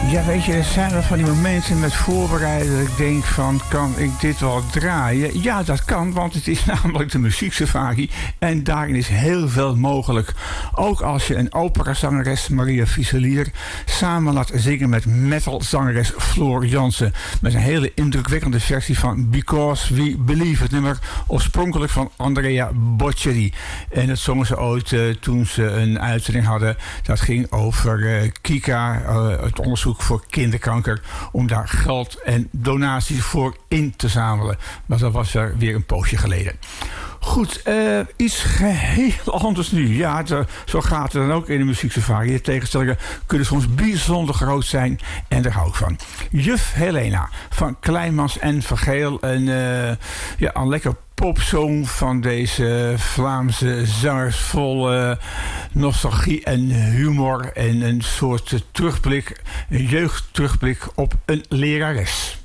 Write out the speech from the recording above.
Ja, weet je, er zijn wel van die momenten met voorbereiden dat ik denk van, kan ik dit wel draaien? Ja, dat kan, want het is namelijk de muzieksafari en daarin is heel veel mogelijk. Ook als je een operazangeres Maria Fuselier samen laat zingen met metalzangeres Floor Jansen. Met een hele indrukwekkende versie van Because We Believe, het nummer oorspronkelijk van Andrea Bocelli. En dat zongen ze ooit toen ze een uitzending hadden. Dat ging over Kika, het onderzoek voor kinderkanker, om daar geld en donaties voor in te zamelen. Maar dat was weer een poosje geleden. Goed, iets geheel anders nu. Ja, zo gaat het dan ook in de muzieksafari. De tegenstellingen kunnen soms bijzonder groot zijn en daar hou ik van. Juf Helena van Kleinmans en Vergeel. Een lekker popsong van deze Vlaamse zangers vol nostalgie en humor en een soort terugblik, een jeugdterugblik op een lerares.